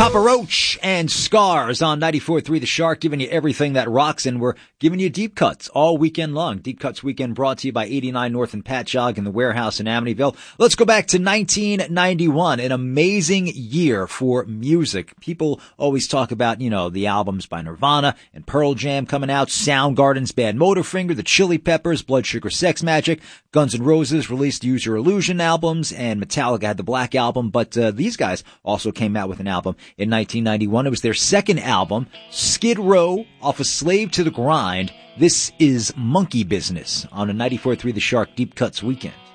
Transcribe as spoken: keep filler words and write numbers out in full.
Papa Roach and Scars on ninety-four point three The Shark, giving you everything that rocks, and we're giving you deep cuts all weekend long. Deep Cuts Weekend brought to you by eighty-nine North and Patchogue in the Warehouse in Amityville. Let's go back to nineteen ninety-one, an amazing year for music. People always talk about, you know, the albums by Nirvana and Pearl Jam coming out, Soundgarden's Bad Motorfinger, the Chili Peppers, Blood Sugar Sex Magic, Guns N' Roses released Use Your Illusion albums, and Metallica had the Black Album, but uh, these guys also came out with an album in nineteen ninety-one. It was their second album, Skid Row, off of Slave to the Grind. This is Monkey Business on a ninety-four point three The Shark Deep Cuts Weekend.